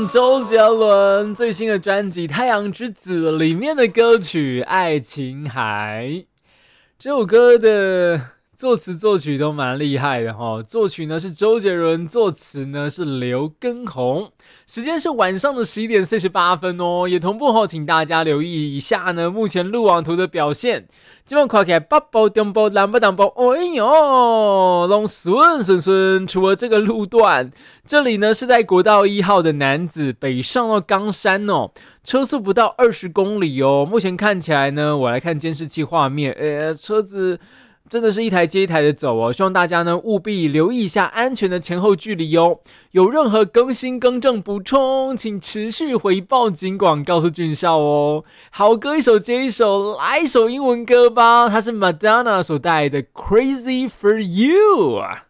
周杰伦最新的专辑《太阳之子》里面的歌曲《爱琴海》。这首歌的作词作曲都蛮厉害的齁，作曲呢是周杰伦，作词呢是刘畊宏。时间是晚上的11点48分哦，也同步齁，请大家留意一下呢目前路网图的表现。今晚看起来北部、中部、南部、东部，哎呦，都顺。除了这个路段，这里呢是在国道1号的楠梓北上到冈山哦，车速不到20公里哦。目前看起来呢，我来看监视器画面，车子真的是一台接一台的走哦，希望大家呢务必留意一下安全的前后距离哦。有任何更新、更正、补充，请持续回报警广告诉俊孝哦。好歌一首接一首，来一首英文歌吧，它是 Madonna 所带来的《Crazy for You》。